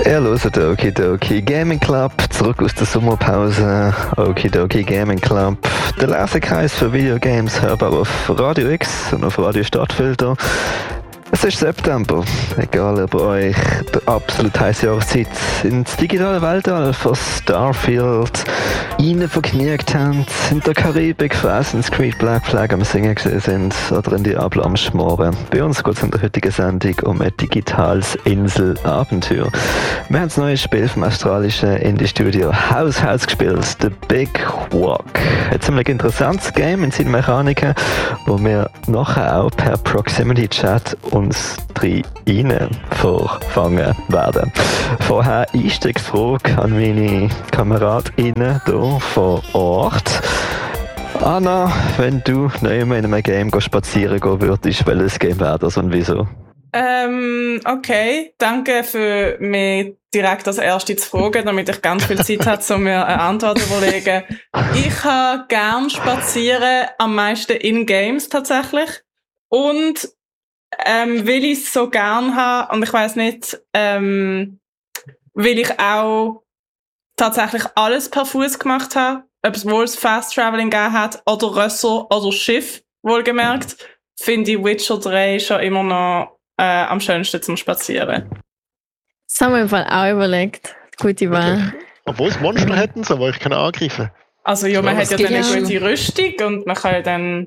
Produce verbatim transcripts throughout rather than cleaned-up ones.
Ihr hört Okidoki Gaming Club, zurück aus der Sommerpause. Okidoki Gaming Club, der Lesekreis für Videogames, hörbar auf Radio X und auf Radio Stadtfilter. Es ist September, egal ob euch der absolut heiße Jahreszeit ins digitale Weltall von Starfield rein vergnügt habt, in der Karibik von Assassin's Creed Black Flag am Singen gesehen sind oder in Diablo am Schmoren. Bei uns geht es in der heutigen Sendung um ein digitales Inselabenteuer. Wir haben das neue Spiel vom australischen Indie-Studio House House gespielt, The Big Walk. Ein ziemlich interessantes Game in seinen Mechaniken, wo wir nachher auch per Proximity Chat uns drei rein vorfangen werden. Vorher Einstiegsfrage an meine KameradInnen hier vor Ort. Anna, wenn du neu in einem Game spazieren gehen würdest, welches Game wäre das und wieso? Ähm, okay, danke für mich direkt als Erste zu fragen, damit ich ganz viel Zeit habe, um mir eine Antwort zu überlegen. Ich habe gern spazieren, am meisten in Games tatsächlich. Und ähm, weil ich es so gern habe, und ich weiss nicht, ähm, weil ich auch tatsächlich alles per Fuß gemacht habe, ob es wohl das Fast Traveling gegeben hat, oder Rösser oder Schiff, wohlgemerkt, finde ich Witcher drei schon immer noch äh, am schönsten zum Spazieren. Das haben wir im Fall auch überlegt. Gute Wahl. Okay. Obwohl es Monster hätten, aber ich kann angreifen. Also ja, man Ja, hat ja das dann eine geht gute Rüstung und man kann ja dann...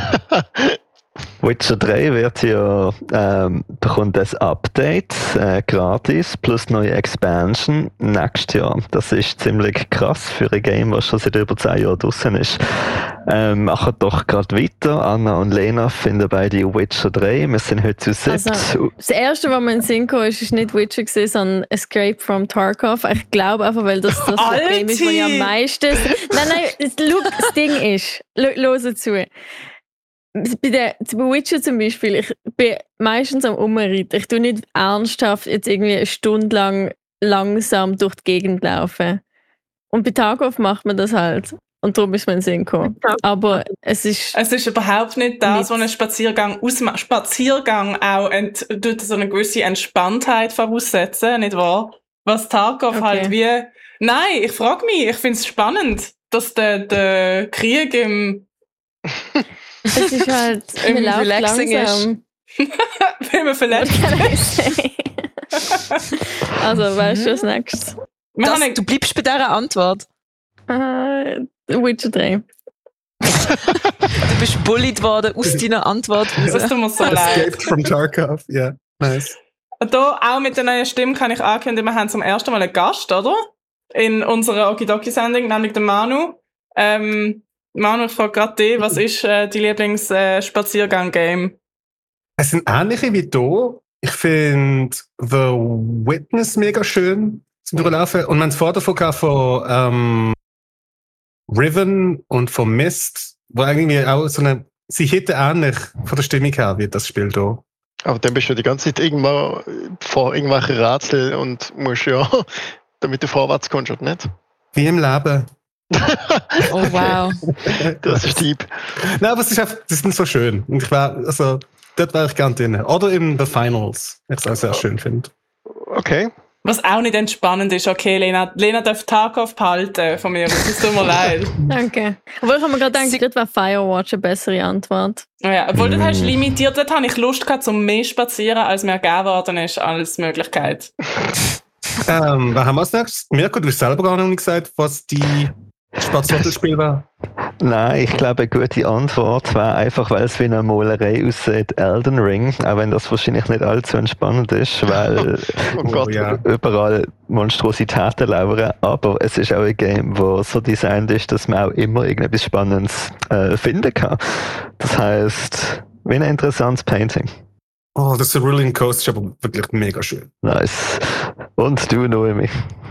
Witcher drei wird ja, ähm, bekommt ein Update, äh, gratis, plus neue Expansion nächstes Jahr. Das ist ziemlich krass für ein Game, das schon seit über zehn Jahren draussen ist. Ähm, machen doch gerade weiter. Anna und Lena finden beide Witcher drei. Wir sind heute zu siebt. Also, das erste, was mir in den Sinn kam, ist, ist nicht Witcher gewesen, sondern Escape from Tarkov. Ich glaube einfach, weil das das Game ist, das ich am meisten... Nein, nein, das, look, das Ding ist, hört zu. Bei, der, bei Witcher zum Beispiel, ich bin meistens am Umreiten. Ich tue nicht ernsthaft jetzt irgendwie eine Stunde lang langsam durch die Gegend laufen. Und bei Tarkov macht man das halt. Und darum ist man in den Sinn gekommen. Aber es ist... Es ist überhaupt nicht das, was ein Spaziergang ausmacht. Spaziergang auch ent, tut so eine gewisse Entspanntheit voraussetzen, nicht wahr? Was Tarkov Okay. halt wie... Nein, ich frage mich, ich finde es spannend, dass der, der Krieg im... Es ist halt... Im man läuft Relaxing langsam. Wenn man verletzt Also, weißt du, was nächstes? Wir Das, haben du bleibst bei dieser Antwort. Äh, Witcher drei. Du bist bullied worden aus deiner Antwort das raus. tut mir so leid. Escape from Tarkov, ja, yeah. Nice. Da auch mit der neuen Stimme kann ich ankündigen, wir haben zum ersten Mal einen Gast, oder? In unserer Okidoki-Sendung, nämlich den Manu. Ähm, Manu, ich frage gerade dich, was ist äh, dein Lieblings-Spaziergang-Game? Es sind ähnliche wie hier. Ich finde The Witness mega schön zum Durchlaufen. Und man hat vorher davon gehabt von ähm, Riven und von Mist, wo irgendwie auch so eine, sie hätten ähnlich von der Stimmung her wie das Spiel hier. Aber dann bist du die ganze Zeit irgendwo vor irgendwelchen Rätseln und musst ja, damit du vorwärts kommst, oder nicht? Wie im Leben. Oh wow. Das ist deep. Nein, aber es ist einfach, das ist nicht so schön. Und ich war, also, dort wäre ich gerne drin. Oder in The Finals, ich es auch sehr schön finde. Okay. Was auch nicht entspannend ist, okay, Lena. Lena darf Tarkov behalten von mir, es tut mir leid. Danke. Obwohl ich habe mir gerade gedacht, Sie- dort wäre Firewatch eine bessere Antwort. Ja, obwohl du hast limitiert, dort habe ich Lust gehabt, zum mehr spazieren, als mir gegeben worden ist, als Möglichkeit. Ähm, was haben wir als nächstes? Mirko, du hast selber gar noch nicht gesagt, was die Spazienspiel war. Nein, ich glaube, eine gute Antwort wäre einfach, weil es wie eine Malerei aussieht, Elden Ring, auch wenn das wahrscheinlich nicht allzu entspannend ist, weil Oh Gott. ja. überall Monstrositäten lauern, aber es ist auch ein Game, das so designt ist, dass man auch immer irgendetwas Spannendes äh, finden kann. Das heisst, wie ein interessantes Painting. Oh, das Cerulean Coast ist aber wirklich mega schön. Nice. Und du, Noemi?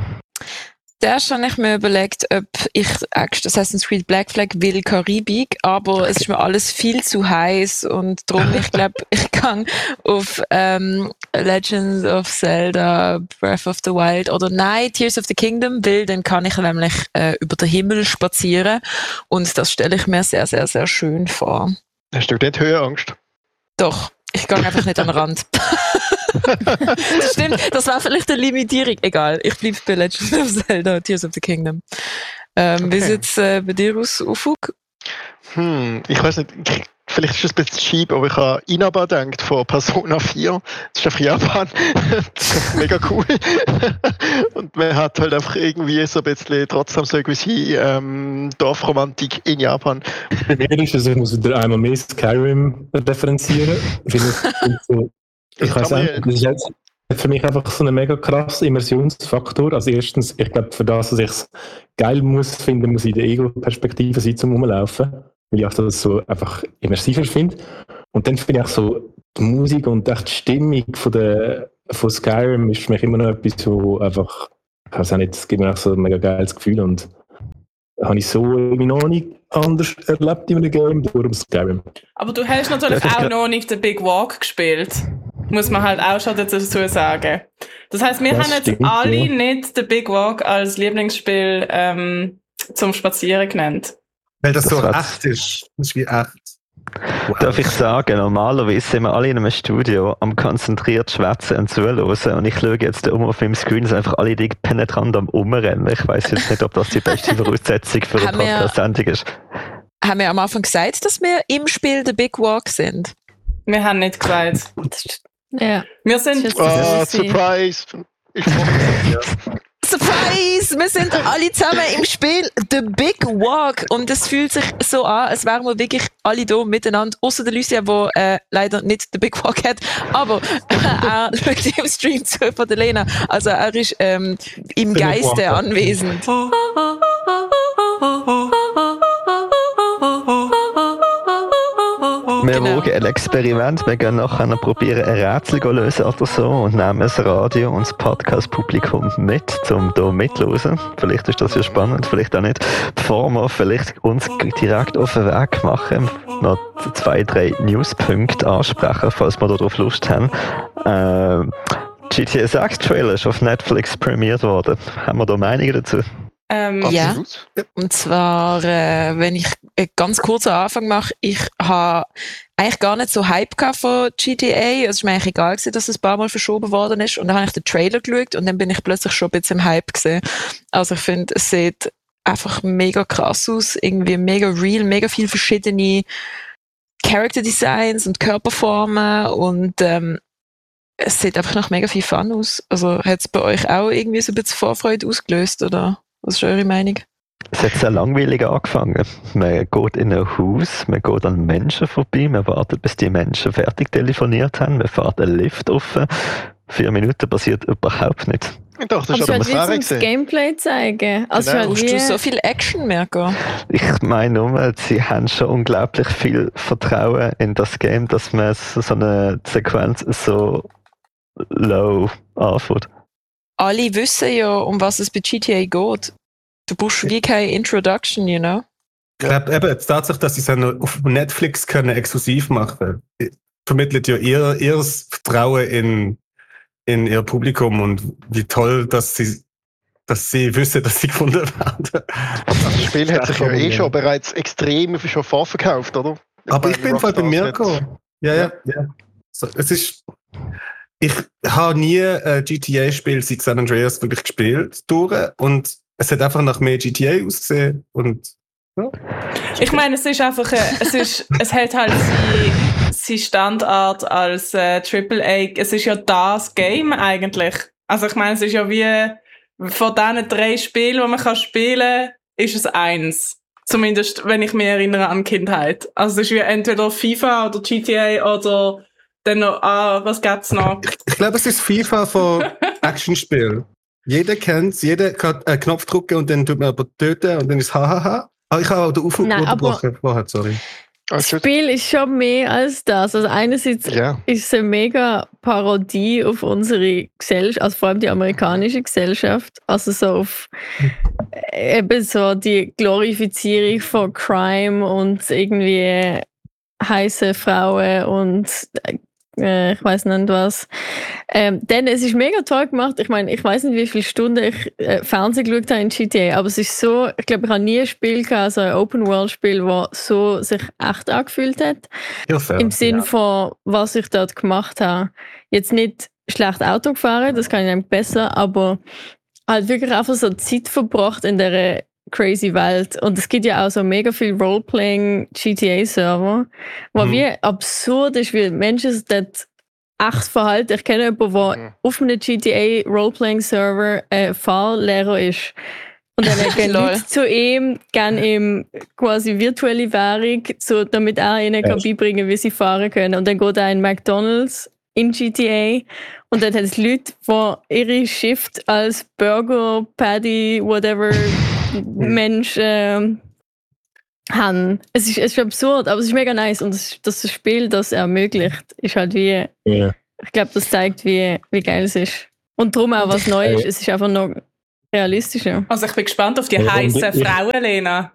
Zuerst habe ich mir überlegt, ob ich Assassin's Creed Black Flag will Karibik, aber es ist mir alles viel zu heiß und darum, ich glaube, ich kann auf ähm, Legends of Zelda, Breath of the Wild oder nein, Tears of the Kingdom, weil dann kann ich nämlich äh, über den Himmel spazieren und das stelle ich mir sehr, sehr, sehr schön vor. Hast du nicht Höhenangst? Doch, ich gehe einfach nicht an den Rand. Das stimmt, das war vielleicht eine Limitierung. Egal, ich bleibe bei Legend of Zelda, Tears of the Kingdom. Ähm, Okay. Wie sieht es äh, bei dir aus, Ufuk? Hm, ich weiß nicht, ich, vielleicht ist es ein bisschen cheap, aber ich habe Inaba gedacht von Persona vier. Das ist einfach Japan. Das ist mega cool. Und man hat halt einfach irgendwie so ein bisschen trotzdem so irgendwie ähm, Dorfromantik in Japan. Bei mir ist es, ich muss wieder einmal mehr Skyrim referenzieren. Ich finde es- ich finde so- ich weiß auch nicht, das ist jetzt für mich einfach so ein mega krasser Immersionsfaktor. Also erstens, ich glaube, für das, dass ich es geil muss finden, muss ich in der Ego-Perspektive sein, zum Rumlaufen, weil ich auch das so einfach immersiver finde. Und dann finde ich auch so, die Musik und echt die Stimmung von, der, von Skyrim ist für mich immer noch etwas, wo einfach, ich weiß auch nicht, es gibt mir auch so ein mega geiles Gefühl und habe ich so irgendwie noch nicht anders erlebt in einem Game, darum Skyrim. Aber du hast natürlich Ja, das auch kann- noch nicht den Big Walk gespielt. Muss man halt auch schon dazu sagen. Das heisst, wir Das haben jetzt stimmt, alle ja. nicht den Big Walk als Lieblingsspiel ähm, zum Spazieren genannt. Weil das, Das so hat's. echt ist. Das ist wie echt. Wow. Darf ich sagen, normalerweise sind wir alle in einem Studio am konzentriert schwätzen und zuhören und ich schaue jetzt um auf meinem Screen, sind einfach alle die penetrant am Umrennen. Ich weiss jetzt nicht, ob das die beste Voraussetzung für eine Haben wir- Podcast-Sendung ist. Haben wir am Anfang gesagt, dass wir im Spiel der Big Walk sind? Wir haben nicht gesagt. Das ist- Ja. Wir sind Das ist Ah, Das ist sie. Surprise! Ich ja. Surprise! Wir sind alle zusammen im Spiel The Big Walk und es fühlt sich so an, als wären wir wirklich alle hier miteinander, außer der Lucia, die äh, leider nicht The Big Walk hat, aber er schaut im Stream zu von der Lena. Also er ist ähm, im The Big Geiste Walker. anwesend. Wir Genau. wagen ein Experiment. Wir gehen nachher noch probieren, ein Rätsel zu lösen oder so und nehmen das Radio und das Podcast-Publikum mit, um hier mitzuhören. Vielleicht ist das ja spannend, vielleicht auch nicht. Bevor wir vielleicht uns direkt auf den Weg machen, noch zwei, drei Newspunkte ansprechen, falls wir darauf Lust haben. Ähm, G T A sechs Trailer ist auf Netflix prämiert worden. Haben wir da Meinungen dazu? Ähm, Ja. Absolut. Und zwar, äh, wenn ich einen ganz kurzen Anfang mache, ich habe eigentlich gar nicht so Hype gehabt von G T A. Es ist mir eigentlich egal gewesen, dass es ein paar Mal verschoben worden ist. Und dann habe ich den Trailer geschaut und dann bin ich plötzlich schon ein bisschen im Hype gewesen. Also ich finde, es sieht einfach mega krass aus, irgendwie mega real, mega viele verschiedene Character Designs und Körperformen und ähm, es sieht einfach noch mega viel Fun aus. Also hat es bei euch auch irgendwie so ein bisschen Vorfreude ausgelöst, oder? Was ist eure Meinung? Es hat sehr langweilig angefangen. Man geht in ein Haus, man geht an Menschen vorbei, man wartet, bis die Menschen fertig telefoniert haben, man fährt einen Lift auf. Vier Minuten passiert überhaupt nichts. Ich dachte, das Aber ist es aber halt eine wie Serie zum Gameplay zeigen. Also Genau. halt Brauchst wie, du so viel Action, Mirko? Ich meine nur, sie haben schon unglaublich viel Vertrauen in das Game, dass man so so eine Sequenz so low anfängt. Alle wissen ja, um was es bei G T A geht. Du brauchst wie keine Introduction, you know? Ich glaube eben, die Tatsache, dass sie es auch noch auf Netflix können exklusiv machen, vermittelt ja ihr, ihr Vertrauen in, in ihr Publikum und wie toll, dass sie, dass sie wissen, dass sie gefunden werden. Das Spiel hat sich ja eh schon bereits extrem schon vorverkauft, oder? Aber ich bin voll bei Rockstar Mirko. hat- Ja, ja, ja. So, es ist, ich habe nie ein G T A-Spiel seit San Andreas wirklich gespielt durch und es hat einfach nach mehr G T A ausgesehen und ja. Ich meine, es ist einfach, äh, es ist, es hat halt seine, seine Standart als äh, Triple A. Es ist ja das Game eigentlich. Also ich meine, es ist ja wie von diesen drei Spielen, die man kann spielen, ist es eins. Zumindest, wenn ich mich erinnere an Kindheit. Also es ist wie entweder FIFA oder G T A oder dann noch, ah, was gibt's noch? Ich glaube, es ist FIFA von Actionspiel. Jeder kennt es, jeder kann einen Knopf drücken und dann tut man aber töten und dann ist hahaha. Ah, ich habe auch den Aufruf Nein, unterbrochen vorher, sorry. Ah, das gut. Spiel ist schon mehr als das. Also einerseits Ja. ist es eine mega Parodie auf unsere Gesellschaft, also vor allem die amerikanische Gesellschaft. Also so auf äh, eben so die Glorifizierung von Crime und irgendwie heiße Frauen und äh, ich weiß nicht was. Ähm, denn es ist mega toll gemacht. Ich meine, ich weiß nicht, wie viele Stunden ich äh, Fernsehen geschaut habe in G T A, aber es ist so, ich glaube, ich habe nie ein Spiel gehabt, so ein Open-World-Spiel, das so sich echt angefühlt hat. Ja, fair. Im Sinn Ja. von, was ich dort gemacht habe. Jetzt nicht schlecht Auto gefahren, das kann ich nämlich besser, aber halt wirklich einfach so Zeit verbracht in dieser crazy Welt. Und es gibt ja auch so mega viel Roleplaying-G T A-Server, wo mhm. wie absurd ist, wie Menschen sich dort echt verhalten. Ich kenne jemanden, der mhm. auf einem G T A-Roleplaying-Server äh, Fahrlehrer ist. Und dann gehen Leute zu ihm, geben ihm quasi virtuelle Währung, so, damit er ihnen kann beibringen kann, wie sie fahren können. Und dann geht er in McDonald's in G T A und dann hat es Leute, die ihre Shift als Burger, Patty, whatever Mensch äh, haben. Es ist, es ist absurd, aber es ist mega nice. Und das, das Spiel, das ermöglicht, ist halt wie, yeah. ich glaube, das zeigt, wie, wie geil es ist. Und darum auch was Neues. Es ist einfach noch realistischer. Also ich bin gespannt auf die ja, heißen Frauen, Lena.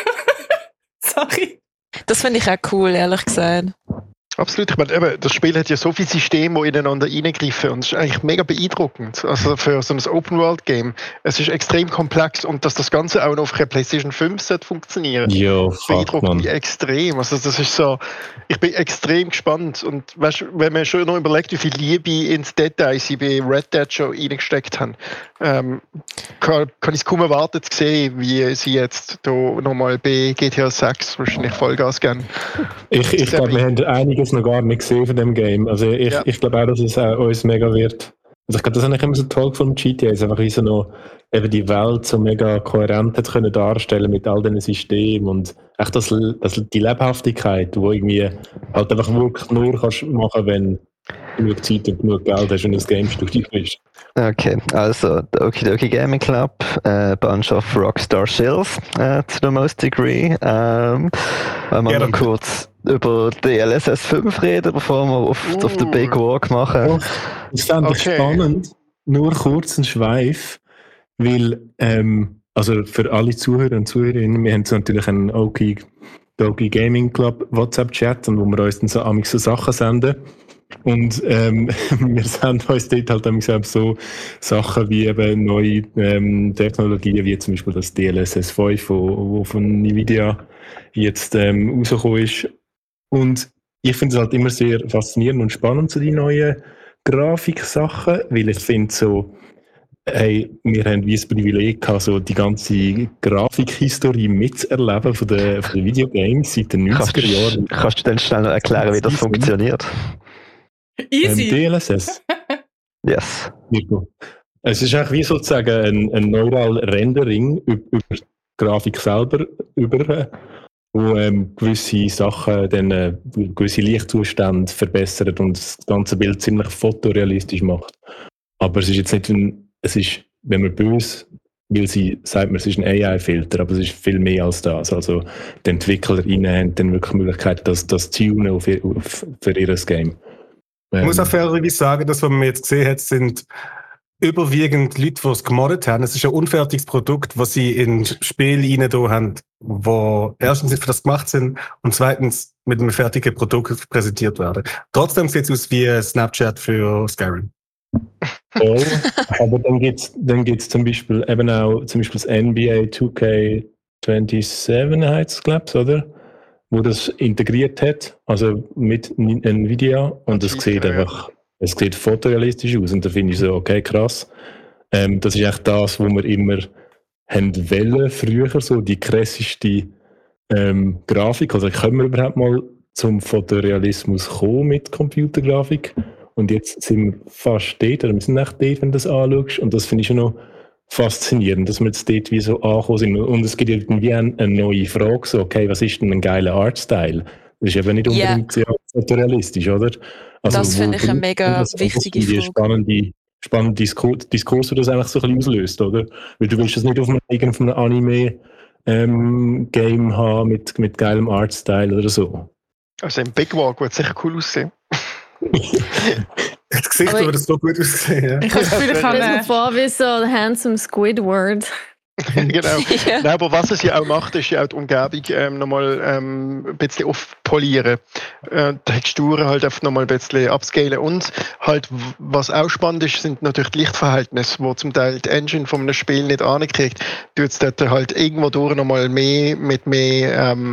Sorry. Das finde ich auch cool, ehrlich gesagt. Absolut. Ich meine, eben, das Spiel hat ja so viele Systeme, die ineinander reingreifen und es ist eigentlich mega beeindruckend. Also für so ein Open-World-Game. Es ist extrem komplex und dass das Ganze auch noch auf der PlayStation fünf sollte funktionieren. Ja, beeindruckt mich extrem. Also das ist so, ich bin extrem gespannt und weißt, wenn man schon noch überlegt, wie viel Liebe ins Detail sie bei Red Dead schon reingesteckt haben, ähm, kann, kann ich es kaum erwarten zu sehen, wie sie jetzt da nochmal bei G T A sechs wahrscheinlich Vollgas geben. Ich, ich glaube, wir haben einiges noch gar nicht gesehen von dem Game. Also ich, ja. ich glaube auch, dass es auch uns mega wird. Also ich glaube, das habe ich immer so toll gefunden mit G T A. Es einfach wie so noch eben die Welt so mega kohärent hat können darstellen mit all diesen Systemen und echt das, das, die Lebhaftigkeit, die irgendwie halt einfach wirklich nur kannst machen, wenn genug Zeit und genug Geld hast und ein Game-Studio bist. Okay, also Okie Dokie Gaming Club, a uh, bunch of Rockstar Shills uh, to the most degree. Um, wenn wir ja, noch kurz über D L S S fünf reden, bevor wir auf, uh. auf den Big Walk machen. Das fände ich okay. spannend, nur kurz ein Schweif, weil, ähm, also für alle Zuhörer und Zuhörerinnen, wir haben so natürlich einen Okie Dokie Gaming Club WhatsApp-Chat, wo wir uns dann so, so Sachen senden. Und ähm, wir senden uns dort halt auch so Sachen wie eben neue ähm, Technologien, wie zum Beispiel das D L S S fünf, wo, wo von Nvidia jetzt ähm, rausgekommen ist. Und ich finde es halt immer sehr faszinierend und spannend, so die neuen Grafiksachen, weil ich finde so, hey, wir haben wie das Privileg gehabt, so die ganze Grafikhistorie mitzuerleben von den, von den Videogames seit den neunziger Jahren. Kannst du denn schnell noch erklären, wie das funktioniert? Easy. Ähm, D L S S. Yes. Es ist eigentlich wie sozusagen ein, ein neural Rendering über, über die Grafik selber, über, wo ähm, gewisse Sachen, dann, äh, gewisse Lichtzustände verbessert und das ganze Bild ziemlich fotorealistisch macht. Aber es ist jetzt nicht ein, es ist, wenn man böse will, sie sagt man, es ist ein A I-Filter, aber es ist viel mehr als das. Also die EntwicklerInnen haben dann wirklich die Möglichkeit, das, das zu tunen auf, auf, für ihr Game. Ich muss auch fairerweise sagen, das, was man jetzt gesehen hat, sind überwiegend Leute, die es gemoddet haben. Es ist ein unfertiges Produkt, was sie in Spiele rein da haben, wo erstens für das gemacht sind und zweitens mit einem fertigen Produkt präsentiert werden. Trotzdem sieht es aus wie Snapchat für Skyrim. Ja, aber dann gibt es dann gibt's zum Beispiel eben auch zum Beispiel das N B A two K twenty-seven heißt es, glaube ich, oder? Wo das integriert hat, also mit Nvidia, und es sieht einfach, es sieht fotorealistisch aus, und da finde ich so, okay, krass. Ähm, das ist echt das, wo wir immer haben wollen, früher, so die krasseste ähm, Grafik, also können wir überhaupt mal zum Fotorealismus kommen mit Computergrafik, und jetzt sind wir fast dort, oder wir sind echt dort, wenn du das anschaust, und das finde ich schon noch faszinierend, dass wir jetzt dort wie so angekommen sind. Und es gibt irgendwie eine, eine neue Frage, so, okay, was ist denn ein geiler Artstyle? Das ist eben nicht unbedingt yeah. fotorealistisch, oder? Also, das finde ich eine mega das, wichtige Frage. Spannende, spannende Diskurs, Diskurs, der das eigentlich so ein bisschen auslöst, oder? Weil du willst das nicht auf einem, auf einem Anime-Game ähm, haben mit, mit geilem Artstyle oder so. Also im Big Walk wird es sicher cool aussehen. Das Gesicht würde so gut aussehen. Ja. Ich habe das Gefühl, ich kann mir vor wie so ein handsome Squidward. Genau. Ja. Nein, aber was es ja auch macht, ist ja auch die Umgebung ähm, nochmal ähm, ein bisschen aufpolieren. Äh, die Texturen halt einfach nochmal ein bisschen upscalen. Und halt, was auch spannend ist, sind natürlich die Lichtverhältnisse, wo zum Teil die Engine von einem Spiel nicht ankriegt. Du jetzt dort halt irgendwo durch nochmal mehr, mit mehr ähm,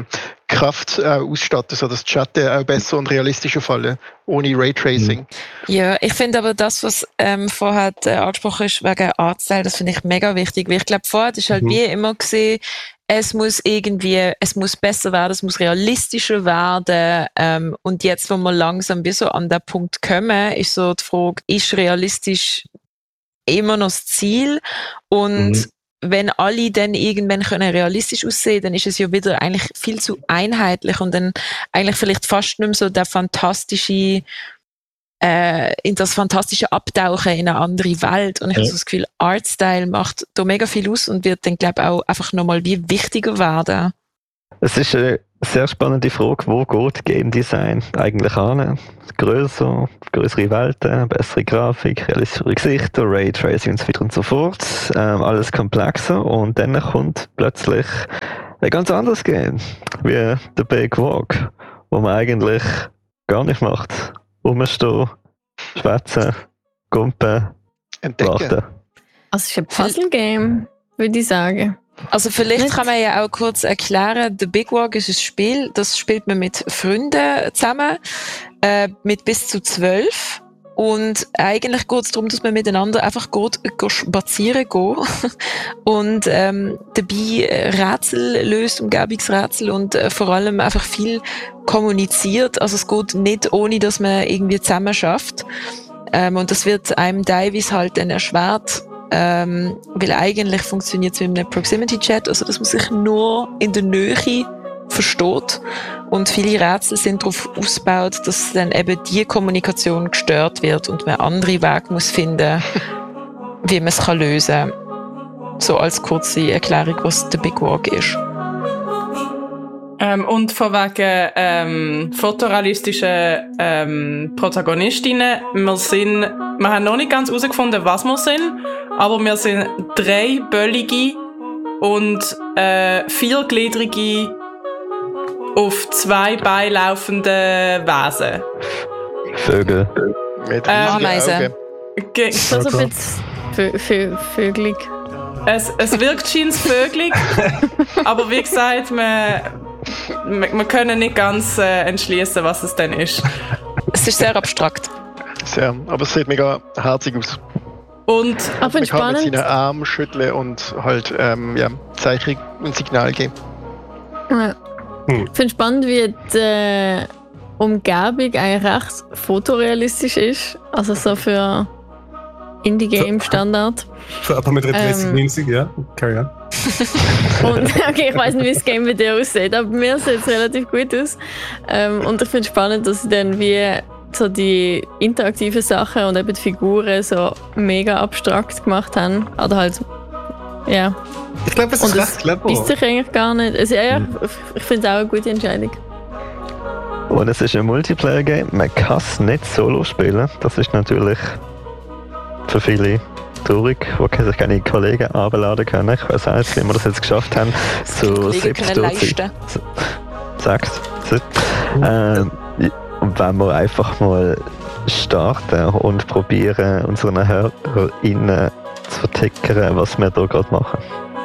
Kraft äh, ausstatten, sodass die Schatten auch besser und realistischer fallen, ohne Raytracing. Ja, ich finde aber das, was ähm, vorher äh, angesprochen ist, wegen Artstyle, das finde ich mega wichtig, weil ich glaube, vorher ist halt mhm. wie immer gesehen, es muss irgendwie, es muss besser werden, es muss realistischer werden, ähm, und jetzt, wo wir langsam bis so an den Punkt kommen, ist so die Frage, ist realistisch immer noch das Ziel? Und mhm. wenn alle dann irgendwann können realistisch aussehen, dann ist es ja wieder eigentlich viel zu einheitlich und dann eigentlich vielleicht fast nicht mehr so der fantastische, äh, in das fantastische Abtauchen in eine andere Welt. Und ich ja. habe so das Gefühl, Artstyle macht da mega viel aus und wird dann, glaube ich, auch einfach nochmal wie wichtiger werden. Es ist eine sehr spannende Frage, wo geht Game Design eigentlich an? Größer, größere Welten, bessere Grafik, realistischere Gesichter, Raytracing und so weiter und so fort. Ähm, alles komplexer und dann kommt plötzlich ein ganz anderes Game, wie The Big Walk, wo man eigentlich gar nicht macht. Rumstehen, schwätzen, gumpen, warten. Also es ist ein Puzzle-Game, würde ich sagen. Also vielleicht nicht. Kann man ja auch kurz erklären, The Big Walk ist ein Spiel, das spielt man mit Freunden zusammen, äh, mit bis zu zwölf. Und eigentlich geht es darum, dass man miteinander einfach geht, geht spazieren geht und ähm, dabei Rätsel löst, Umgebungsrätsel und äh, vor allem einfach viel kommuniziert. Also es geht nicht, ohne dass man irgendwie zusammen schafft. Ähm, und das wird einem teilweise halt dann erschwert, ähm, weil eigentlich funktioniert es mit einem Proximity-Chat, also dass man sich nur in der Nähe versteht. Und viele Rätsel sind darauf ausgebaut, dass dann eben die Kommunikation gestört wird und man andere Wege muss finden, wie man es kann lösen kann. So als kurze Erklärung, was der Big Walk ist. Ähm, und von wegen ähm, fotorealistischen ähm, Protagonistinnen, wir sind, wir haben noch nicht ganz herausgefunden, was wir sind, aber wir sind drei böllige und äh, viergliedrige auf zwei Beinen laufende Wesen. Vögel. Mit ähm, Ameisen. Ge- so ein bisschen vö- vö- vögelig. Es, es wirkt scheinbar vögelig, aber wie gesagt, wir, wir, wir können nicht ganz äh, entschließen, was es denn ist. Es ist sehr abstrakt. Sehr, aber es sieht mega herzig aus. Und Aber Man kann spannend. mit seinen Armen schütteln und halt ähm, ja, Zeichen und Signal geben. Ja. Hm. Ich finde es spannend, wie die äh, Umgebung eigentlich recht fotorealistisch ist. Also so für Indie-Game-Standard. Für aber mit dreißig Ähm. neunzig, ja. Carry on. Und, okay, ich weiß nicht, wie das Game bei dir aussieht, aber bei mir sieht es relativ gut aus. Ähm, und ich finde es spannend, dass sie dann wie so die interaktiven Sachen und eben die Figuren so mega abstrakt gemacht haben. Oder halt, ja. Ich glaube, es Und ist das recht clever. Ist sich eigentlich gar nicht. Also, ja, ja, ich finde es auch eine gute Entscheidung. Und es ist ein Multiplayer-Game, man kann es nicht solo spielen. Das ist natürlich für viele traurig, die sich keine Kollegen abladen können. Ich weiß nicht, wie wir das jetzt geschafft haben. So Kollegen können leisten. Sechs. Ähm, und wenn wir einfach mal starten und probieren, unseren HörerInnen zu vertickern, was wir da gerade machen.